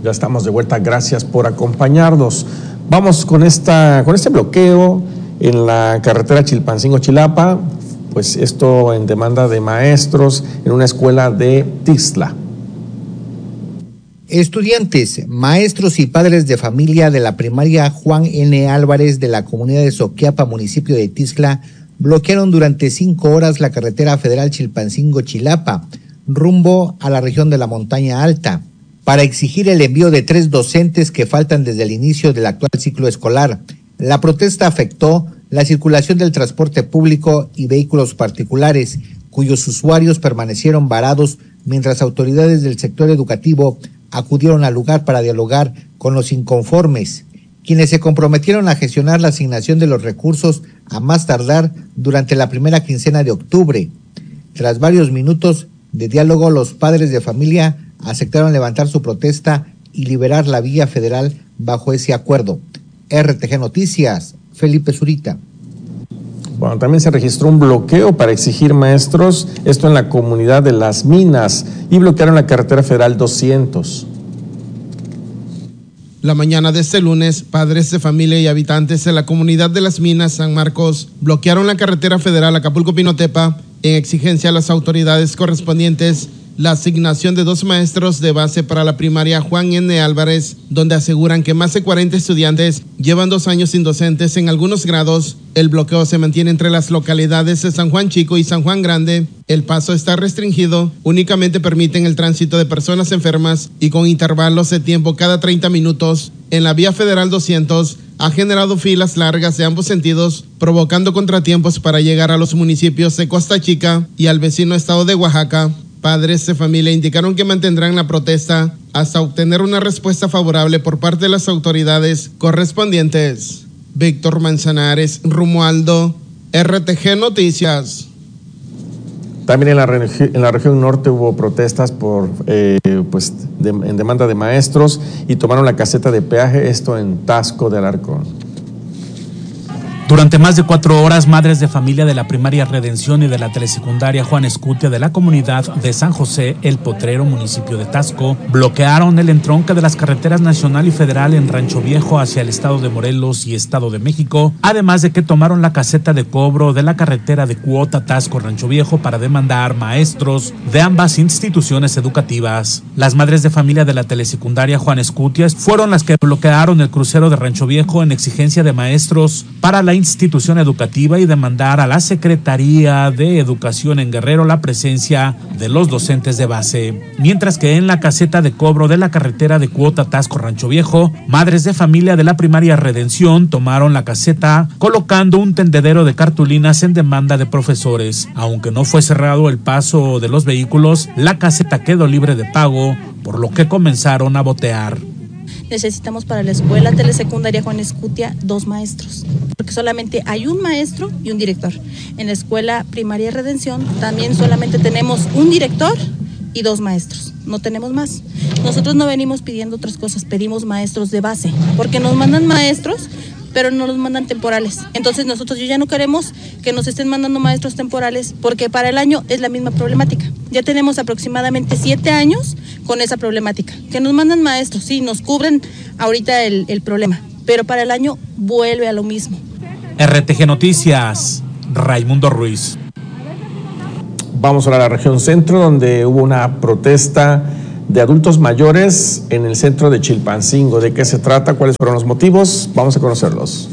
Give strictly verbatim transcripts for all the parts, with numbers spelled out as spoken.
Ya estamos de vuelta, gracias por acompañarnos. Vamos con, esta, con este bloqueo en la carretera Chilpancingo-Chilapa, pues esto en demanda de maestros en una escuela de Tixla. Estudiantes, maestros y padres de familia de la primaria Juan N. Álvarez de la comunidad de Soquiapa, municipio de Tixla, bloquearon durante cinco horas la carretera federal Chilpancingo-Chilapa, rumbo a la región de la Montaña Alta, para exigir el envío de tres docentes que faltan desde el inicio del actual ciclo escolar. La protesta afectó la circulación del transporte público y vehículos particulares, cuyos usuarios permanecieron varados mientras autoridades del sector educativo acudieron al lugar para dialogar con los inconformes, quienes se comprometieron a gestionar la asignación de los recursos a más tardar durante la primera quincena de octubre. Tras varios minutos de diálogo, los padres de familia aceptaron levantar su protesta y liberar la vía federal bajo ese acuerdo. R T G Noticias, Felipe Zurita. Bueno, también se registró un bloqueo para exigir maestros, esto en la comunidad de Las Minas, y bloquearon la carretera federal doscientos. La mañana de este lunes, padres de familia y habitantes de la comunidad de Las Minas, San Marcos, bloquearon la carretera federal Acapulco-Pinotepa en exigencia a las autoridades correspondientes la asignación de dos maestros de base para la primaria Juan N. Álvarez, donde aseguran que más de cuarenta estudiantes llevan dos años sin docentes en algunos grados. El bloqueo se mantiene entre las localidades de San Juan Chico y San Juan Grande. El paso está restringido, únicamente permiten el tránsito de personas enfermas y con intervalos de tiempo cada treinta minutos. En la vía federal doscientos ha generado filas largas de ambos sentidos, provocando contratiempos para llegar a los municipios de Costa Chica y al vecino estado de Oaxaca. Padres de familia indicaron que mantendrán la protesta hasta obtener una respuesta favorable por parte de las autoridades correspondientes. Víctor Manzanares, Romualdo, R T G Noticias. También en la, en la región norte hubo protestas por, eh, pues, de, en demanda de maestros y tomaron la caseta de peaje, esto en Taxco de Alarcón. Durante más de cuatro horas, madres de familia de la primaria Redención y de la telesecundaria Juan Escutia de la comunidad de San José, El Potrero, municipio de Taxco, bloquearon el entronque de las carreteras nacional y federal en Rancho Viejo hacia el estado de Morelos y estado de México, además de que tomaron la caseta de cobro de la carretera de Cuota Taxco-Rancho Viejo para demandar maestros de ambas instituciones educativas. Las madres de familia de la telesecundaria Juan Escutia fueron las que bloquearon el crucero de Rancho Viejo en exigencia de maestros para la institución educativa y demandar a la Secretaría de Educación en Guerrero la presencia de los docentes de base. Mientras que en la caseta de cobro de la carretera de Cuota Taxco Rancho Viejo, madres de familia de la primaria Redención tomaron la caseta colocando un tendedero de cartulinas en demanda de profesores. Aunque no fue cerrado el paso de los vehículos, la caseta quedó libre de pago, por lo que comenzaron a botear. Necesitamos para la escuela telesecundaria Juan Escutia dos maestros, porque solamente hay un maestro y un director. En la escuela primaria Redención también solamente tenemos un director y dos maestros, no tenemos más. Nosotros no venimos pidiendo otras cosas, pedimos maestros de base, porque nos mandan maestros, pero no nos mandan temporales. Entonces nosotros ya no queremos que nos estén mandando maestros temporales, porque para el año es la misma problemática. Ya tenemos aproximadamente siete años con esa problemática, que nos mandan maestros, sí, nos cubren ahorita el, el problema, pero para el año vuelve a lo mismo. R T G Noticias, Raimundo Ruiz. Vamos ahora a la región centro, donde hubo una protesta de adultos mayores en el centro de Chilpancingo. ¿De qué se trata? ¿Cuáles fueron los motivos? Vamos a conocerlos.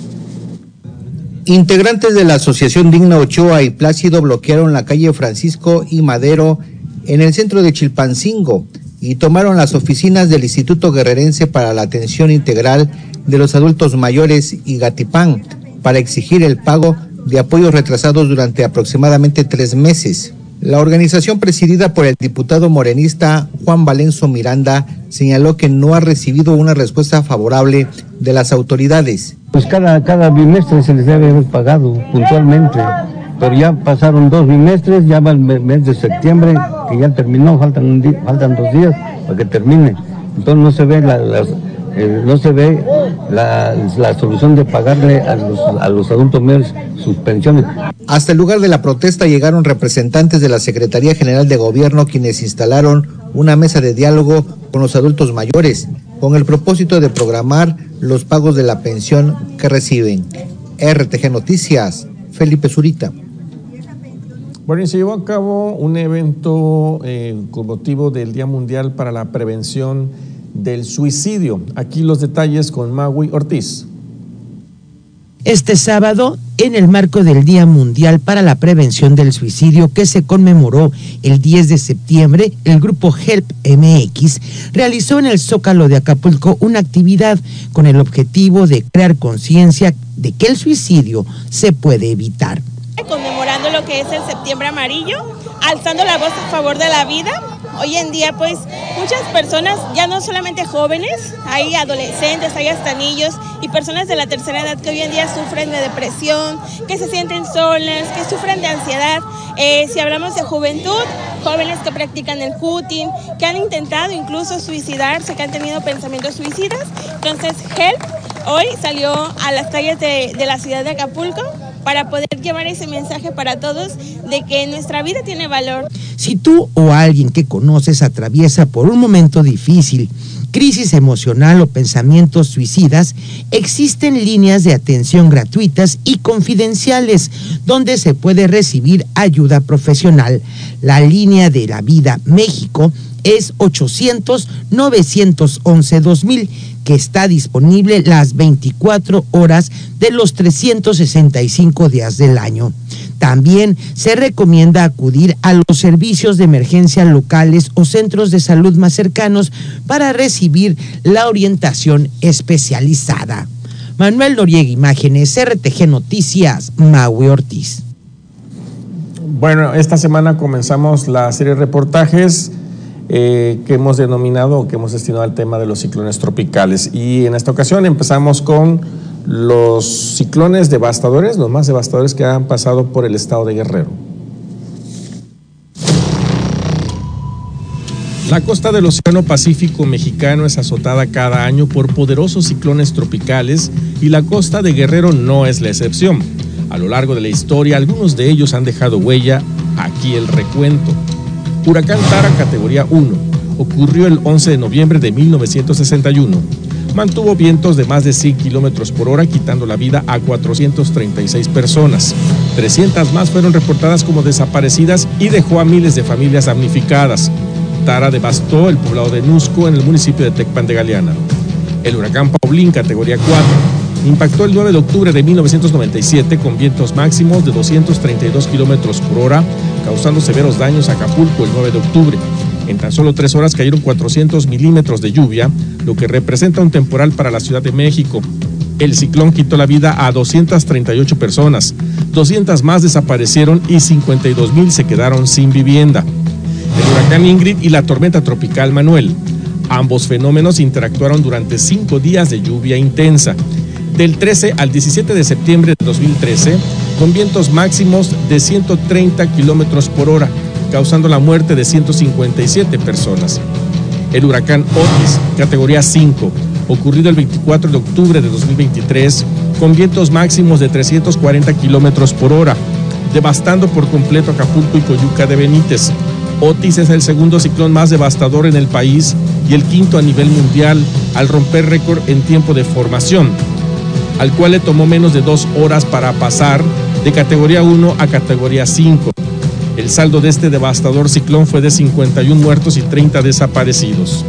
Integrantes de la Asociación Digna Ochoa y Plácido bloquearon la calle Francisco y Madero en el centro de Chilpancingo y tomaron las oficinas del Instituto Guerrerense para la Atención Integral de los Adultos Mayores y Gatipán para exigir el pago de apoyos retrasados durante aproximadamente tres meses. La organización, presidida por el diputado morenista Juan Valenzo Miranda, señaló que no ha recibido una respuesta favorable de las autoridades. Pues cada, cada bimestre se les debe haber pagado puntualmente, pero ya pasaron dos bimestres, ya va el mes de septiembre, que ya terminó, faltan, un día, faltan dos días para que termine. Entonces no se ve la, la, eh, no se ve la, la solución de pagarle a los, a los adultos mayores sus pensiones. Hasta el lugar de la protesta llegaron representantes de la Secretaría General de Gobierno, quienes instalaron una mesa de diálogo con los adultos mayores, con el propósito de programar los pagos de la pensión que reciben. R T G Noticias, Felipe Zurita. Bueno, y se llevó a cabo un evento eh, con motivo del Día Mundial para la Prevención del Suicidio. Aquí los detalles con Maui Ortiz. Este sábado, en el marco del Día Mundial para la Prevención del Suicidio que se conmemoró el diez de septiembre, el grupo Help M X realizó en el Zócalo de Acapulco una actividad con el objetivo de crear conciencia de que el suicidio se puede evitar. Conmemorando lo que es el Septiembre Amarillo, alzando la voz a favor de la vida. Hoy en día, pues, muchas personas, ya no solamente jóvenes, hay adolescentes, hay hasta niños y personas de la tercera edad que hoy en día sufren de depresión, que se sienten solas, que sufren de ansiedad. Eh, si hablamos de juventud, jóvenes que practican el cutting, que han intentado incluso suicidarse, que han tenido pensamientos suicidas. Entonces, Help hoy salió a las calles de, de la ciudad de Acapulco para poder llevar ese mensaje para todos de que nuestra vida tiene valor. Si tú o alguien que conoces atraviesa por un momento difícil, crisis emocional o pensamientos suicidas, existen líneas de atención gratuitas y confidenciales donde se puede recibir ayuda profesional. La línea de la vida México es ochocientos, novecientos once, dos mil, que está disponible las veinticuatro horas de los trescientos sesenta y cinco días del año. También se recomienda acudir a los servicios de emergencia locales o centros de salud más cercanos para recibir la orientación especializada. Manuel Noriega, Imágenes, R T G Noticias, Maui Ortiz. Bueno, esta semana comenzamos la serie de reportajes eh, que hemos denominado o que hemos destinado al tema de los ciclones tropicales. Y en esta ocasión empezamos con los ciclones devastadores, los más devastadores que han pasado por el estado de Guerrero. La costa del Océano Pacífico mexicano es azotada cada año por poderosos ciclones tropicales y la costa de Guerrero no es la excepción. A lo largo de la historia, algunos de ellos han dejado huella. Aquí el recuento. Huracán Tara, categoría uno, ocurrió el once de noviembre de mil novecientos sesenta y uno. Mantuvo vientos de más de cien kilómetros por hora, quitando la vida a cuatrocientas treinta y seis personas. trescientas más fueron reportadas como desaparecidas y dejó a miles de familias damnificadas. Tara devastó el poblado de Nusco en el municipio de Tecpan de Galeana. El huracán Paulín, categoría cuatro, impactó el nueve de octubre de mil novecientos noventa y siete con vientos máximos de doscientos treinta y dos kilómetros por hora, causando severos daños a Acapulco el nueve de octubre. En tan solo tres horas cayeron cuatrocientos milímetros de lluvia, lo que representa un temporal para la Ciudad de México. El ciclón quitó la vida a doscientas treinta y ocho personas, doscientas más desaparecieron y cincuenta y dos mil se quedaron sin vivienda. El huracán Ingrid y la tormenta tropical Manuel. Ambos fenómenos interactuaron durante cinco días de lluvia intensa, del trece al diecisiete de septiembre de dos mil trece, con vientos máximos de ciento treinta kilómetros por hora, causando la muerte de ciento cincuenta y siete personas. El huracán Otis, categoría cinco, ocurrido el veinticuatro de octubre de dos mil veintitrés, con vientos máximos de trescientos cuarenta kilómetros por hora, devastando por completo Acapulco y Coyuca de Benítez. Otis es el segundo ciclón más devastador en el país y el quinto a nivel mundial, al romper récord en tiempo de formación, al cual le tomó menos de dos horas para pasar de categoría uno a categoría cinco. El saldo de este devastador ciclón fue de cincuenta y uno muertos y treinta desaparecidos.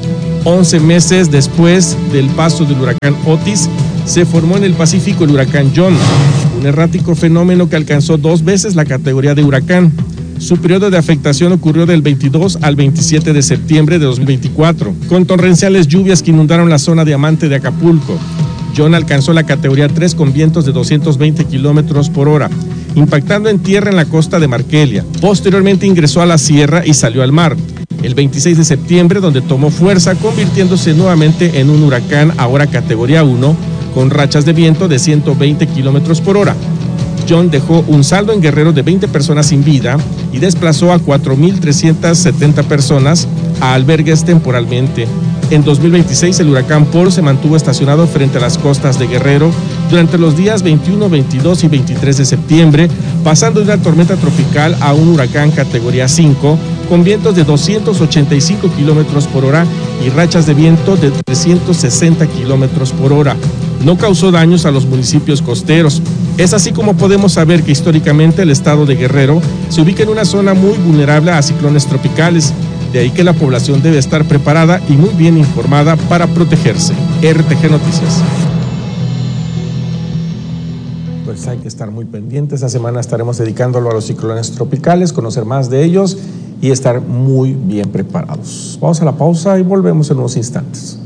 once meses después del paso del huracán Otis, se formó en el Pacífico el huracán John, un errático fenómeno que alcanzó dos veces la categoría de huracán. Su periodo de afectación ocurrió del veintidós al veintisiete de septiembre de dos mil veinticuatro, con torrenciales lluvias que inundaron la zona diamante de Acapulco. John alcanzó la categoría tres con vientos de doscientos veinte kilómetros por hora, impactando en tierra en la costa de Markelia. Posteriormente ingresó a la sierra y salió al mar. El veintiséis de septiembre, donde tomó fuerza, convirtiéndose nuevamente en un huracán, ahora categoría uno, con rachas de viento de ciento veinte kilómetros por hora. John dejó un saldo en Guerrero de veinte personas sin vida y desplazó a cuatro mil trescientas setenta personas a albergues temporalmente. En dos mil veintiséis, el huracán Paul se mantuvo estacionado frente a las costas de Guerrero durante los días veintiuno, veintidós y veintitrés de septiembre, pasando de una tormenta tropical a un huracán categoría cinco, con vientos de doscientos ochenta y cinco kilómetros por hora y rachas de viento de trescientos sesenta kilómetros por hora. No causó daños a los municipios costeros. Es así como podemos saber que históricamente el estado de Guerrero se ubica en una zona muy vulnerable a ciclones tropicales. De ahí que la población debe estar preparada y muy bien informada para protegerse. R T G Noticias. Pues hay que estar muy pendientes. Esta semana estaremos dedicándolo a los ciclones tropicales, conocer más de ellos y estar muy bien preparados. Vamos a la pausa y volvemos en unos instantes.